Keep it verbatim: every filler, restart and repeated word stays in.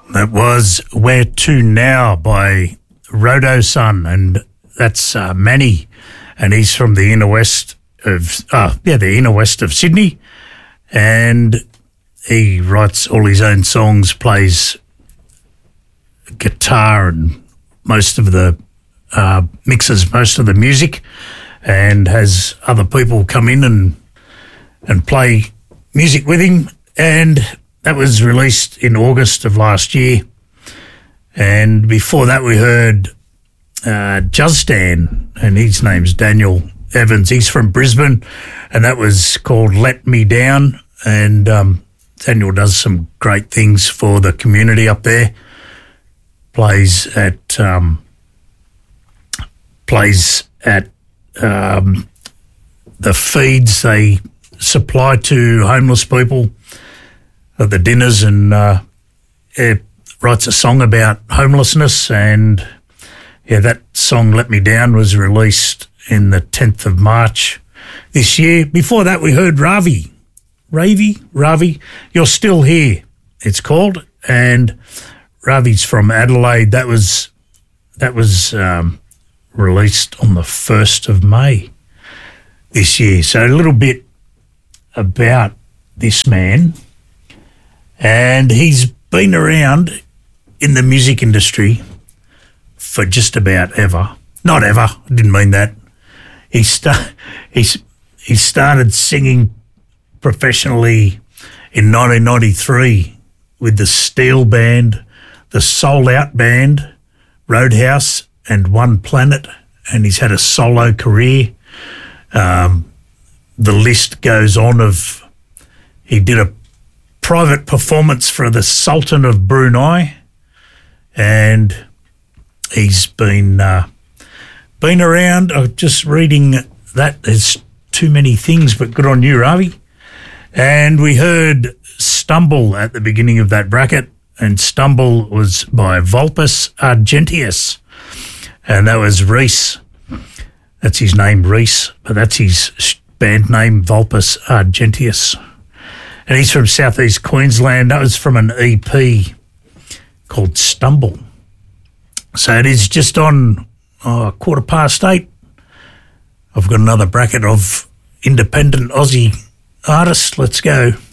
That was Where To Now by Rodo Son, and that's uh, Manny, and he's from the inner west of, uh, yeah, the inner west of Sydney, and he writes all his own songs, plays guitar and most of the, uh, mixes most of the music, and has other people come in and and play music with him, and that was released in August of last year. And before that we heard uh, Jusdan, and his name's Daniel Evans. He's from Brisbane, and that was called Let Me Down. And um, Daniel does some great things for the community up there. Plays at um, plays at um, the feeds they supply to homeless people at the dinners, and uh, it writes a song about homelessness, and yeah, that song Let Me Down was released in the tenth of March this year. Before that we heard Ravi, Ravi, Ravi, You're Still Here, it's called, and Ravi's from Adelaide. That was that was um, released on the first of May this year. So a little bit about this man. And he's been around in the music industry for just about ever. Not ever, I didn't mean that. He, sta- he's, he started singing professionally in nineteen ninety-three with the Steel Band, the Soul Out Band, Roadhouse and One Planet, and he's had a solo career. Um, the list goes on of, he did a private performance for the Sultan of Brunei, and he's been uh, been around. I'm just reading that. There's too many things, but good on you, Ravi. And we heard Stumble at the beginning of that bracket, and Stumble was by Vulpes Argentius, and that was Reese. That's his name, Reese, but that's his band name, Vulpes Argentius. And he's from southeast Queensland. That was from an E P called Stumble. So it is just on oh, quarter past eight. I've got another bracket of independent Aussie artists. Let's go.